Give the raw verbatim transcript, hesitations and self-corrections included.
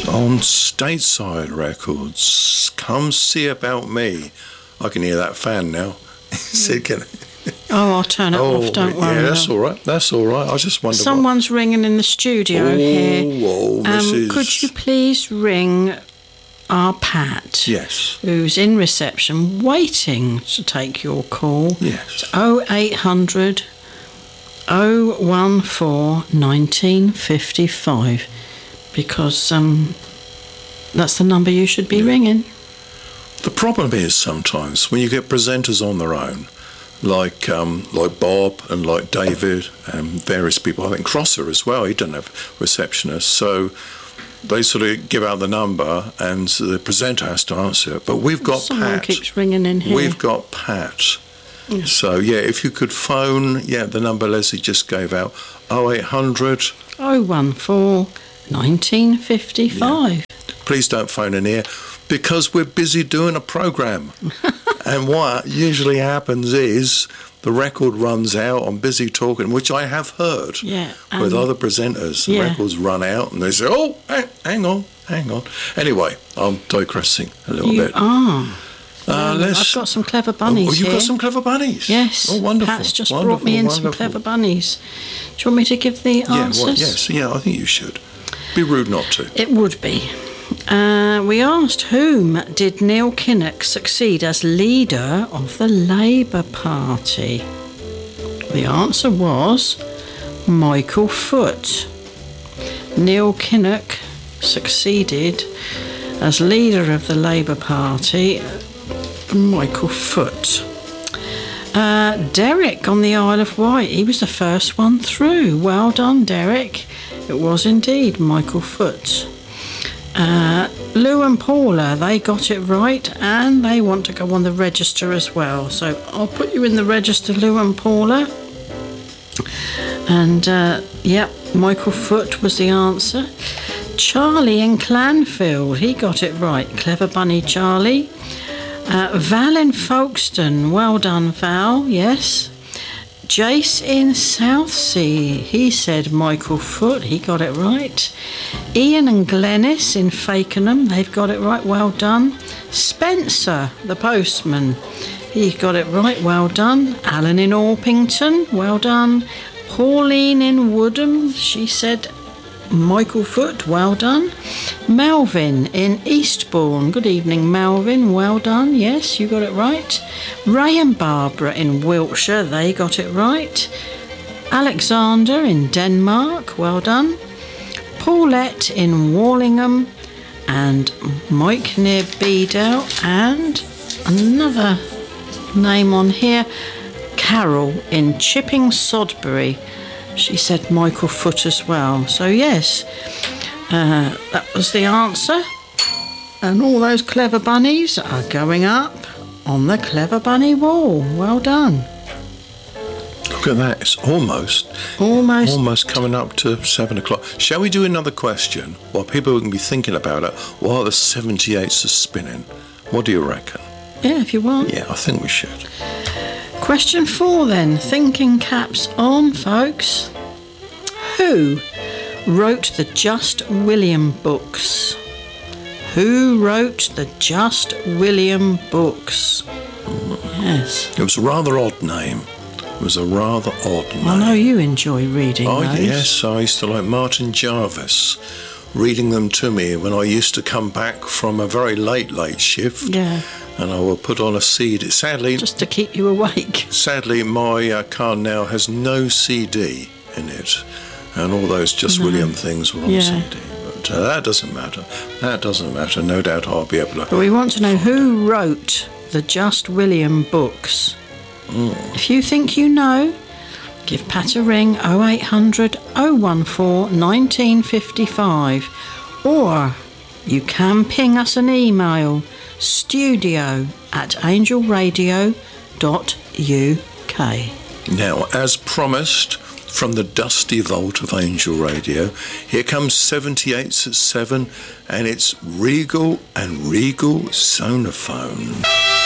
On Stateside Records, Come See About Me. I can hear that fan now. Said, can Oh, I'll turn it oh, off, don't worry. Yeah, that's all right. That's all right. I just wonder. Someone's what... ringing in the studio oh, here. Oh, um, Missus Could you please ring our Pat? Yes. Who's in reception, waiting to take your call. Yes. It's oh eight hundred, oh one four, nineteen fifty-five. Because um, that's the number you should be yeah. ringing. The problem is sometimes when you get presenters on their own, like um, like Bob and like David and various people, I think Crosser as well, he doesn't have receptionists, so they sort of give out the number and the presenter has to answer it. But we've got Someone Pat. keeps ringing in here. We've got Pat. Yeah. So, yeah, if you could phone, yeah, the number Leslie just gave out, oh eight hundred, oh one four, nineteen fifty-five. Yeah. Please don't phone in here because we're busy doing a programme. And what usually happens is the record runs out. I'm busy talking, which I have heard yeah, with other presenters. The yeah. records run out and they say, oh, hang, hang on, hang on. Anyway, I'm digressing a little you bit. are. Uh, um, let's... I've got some clever bunnies Oh, you've here. got some clever bunnies? Yes. Oh, wonderful. Pat's just wonderful, brought me in wonderful. some clever bunnies. Do you want me to give the yeah, answers? Well, yes, yeah, I think you should. Be rude not to. It would be. Uh, we asked whom did Neil Kinnock succeed as leader of the Labour Party? The answer was Michael Foot. Neil Kinnock succeeded as leader of the Labour Party, Michael Foot. Uh, Derek on the Isle of Wight, he was the first one through. Well done, Derek. It was indeed Michael Foot. Uh, Lou and Paula, they got it right and they want to go on the register as well. So I'll put you in the register, Lou and Paula. And, uh, yep, Michael Foot was the answer. Charlie in Clanfield, he got it right. Clever bunny, Charlie. Uh, Val in Folkestone, well done, Val, yes. Jace in Southsea, he said Michael Foot, he got it right. Ian and Glennis in Fakenham, they've got it right, well done. Spencer, the postman, he got it right, well done. Alan in Orpington, well done. Pauline in Woodham, she said Michael Foot, well done. Melvin in Eastbourne, good evening Melvin, well done, yes, you got it right. Ray and Barbara in Wiltshire, they got it right. Alexander in Denmark, well done. Paulette in Wallingham and Mike near Bedale, and another name on here, Carol in Chipping Sodbury. She said Michael Foot as well. So yes, uh, that was the answer. And all those clever bunnies are going up on the Clever Bunny wall. Well done. Look at that. It's almost, almost, almost coming up to seven o'clock. Shall we do another question while people can be thinking about it while the seventy-eights are spinning? What do you reckon? Yeah, if you want. Yeah, I think we should. Question four then, thinking caps on, folks. Who wrote the Just William books? Who wrote the Just William books? Yes. It was a rather odd name. It was a rather odd name. I know you enjoy reading oh, those. Yes, I used to like Martin Jarvis reading them to me when I used to come back from a very late, late shift. Yeah. And I will put on a C D. Sadly, just to keep you awake. Sadly, my uh, car now has no C D in it, and all those Just no. William things were on yeah. C D. But uh, that doesn't matter. That doesn't matter. No doubt I'll be able to. But we want to know who wrote the Just William books. Mm. If you think you know, give Pat a ring oh eight hundred, oh one four, nineteen fifty-five, or you can ping us an email. Studio at angelradio dot U K. Now, as promised, from the dusty vault of Angel Radio, here comes seventy-eights at seven, and it's Regal and Regal Sonophone.